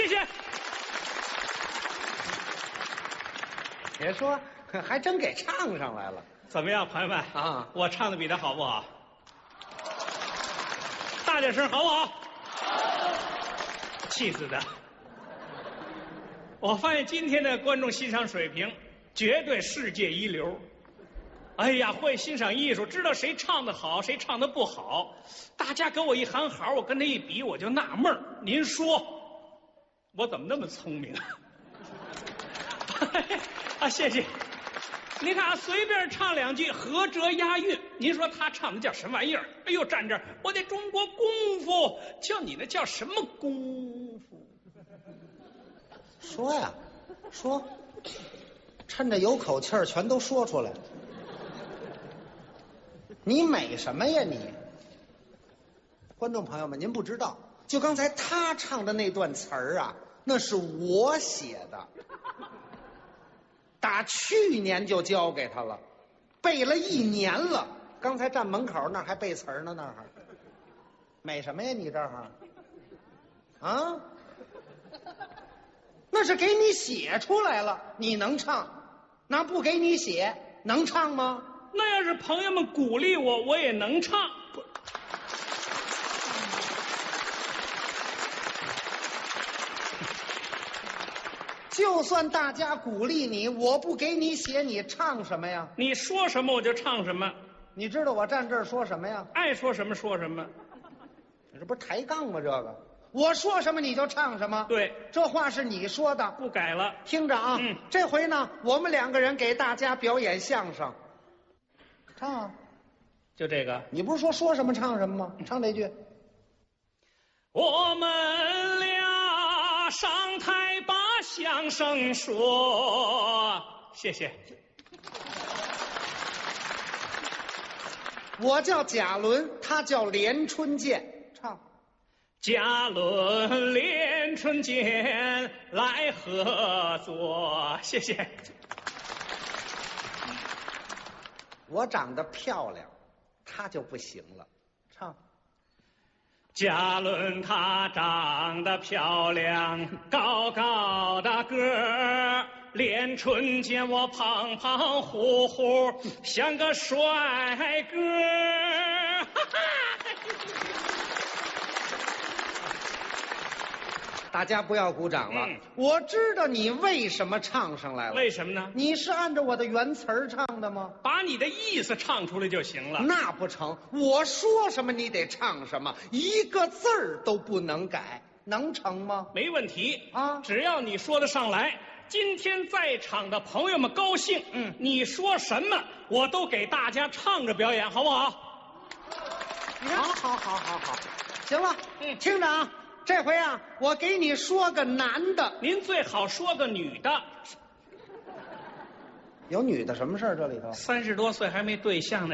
谢谢。 别说，还真给唱上来了怎么样，朋友们啊！ 我唱的比他好不好？大点声，好不好？气死的！我发现今天的观众欣赏水平绝对世界一流。哎呀，会欣赏艺术，知道谁唱的好，谁唱的不好。大家给我一行好，我跟他一比，我就纳闷儿。您说，我怎么那么聪明啊？啊，谢谢。你看啊，随便唱两句，合辙押韵。您说他唱的叫什么玩意儿？哎呦，站这儿，我得中国功夫，叫你那叫什么功夫？ 说呀，说，趁着有口气儿，全都说出来。你美什么呀你？观众朋友们，您不知道，就刚才他唱的那段词儿啊，那是我写的，打去年就交给他了，背了1年了。刚才站门口那儿还背词儿呢，那儿美什么呀你这儿啊？那是给你写出来了，你能唱？那不给你写，能唱吗？ 那要是朋友们鼓励我，我也能唱。 就算大家鼓励你，我不给你写，你唱什么呀？ 你说什么我就唱什么， 你知道我站这儿说什么呀？ 爱说什么说什么。 你这不是抬杠吗？这个我说什么你就唱什么。 对， 这话是你说的， 不改了。 听着啊，这回呢，我们2个人给大家表演相声。唱啊， 就这个。 你不是说什么唱什么吗？唱这句。 我们俩上台把相声说，谢谢。 我叫贾伦，他叫连春剑，唱。 贾伦连春剑来合作，谢谢。 我长得漂亮，他就不行了，唱。 贾伦她长得漂亮，高高的个儿，连春剑我胖胖乎乎，像个帅哥。哈哈。 大家不要鼓掌了，我知道你为什么唱上来了。 为什么呢？ 你是按照我的原词儿唱的吗？ 把你的意思唱出来就行了。 那不成，我说什么你得唱什么，一个字儿都不能改，能成吗？ 没问题啊， 只要你说得上来。今天在场的朋友们高兴，你说什么我都给大家唱着表演，好不好？ 好，行了，听着啊。这回啊，我给你说个男的， 您最好说个女的。 有女的什么事儿？这里头 30多岁还没对象呢。